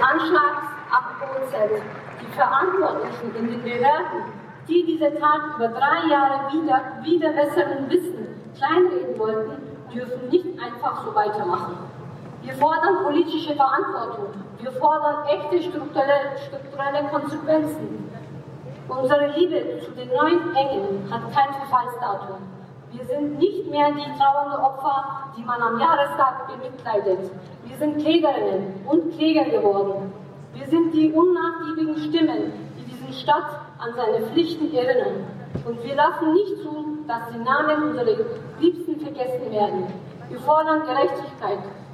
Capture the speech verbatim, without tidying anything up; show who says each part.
Speaker 1: Anschlags am O Z, die Verantwortlichen in den Behörden, die diese Tat über drei Jahre wieder, wieder besseren Wissen kleinreden wollten, dürfen nicht einfach so weitermachen. Wir fordern politische Verantwortung. Wir fordern echte strukturelle, strukturelle Konsequenzen. Unsere Liebe zu den neuen Engeln hat kein Verfallsdatum. Wir sind nicht mehr die trauernde Opfer, die man am Jahrestag bemitleidet. Wir sind Klägerinnen und Kläger geworden. Wir sind die unnachgiebigen Stimmen, die diesen Staat an seine Pflichten erinnern. Und wir lassen nicht zu, dass die Namen unserer Liebsten vergessen werden. Wir fordern Gerechtigkeit.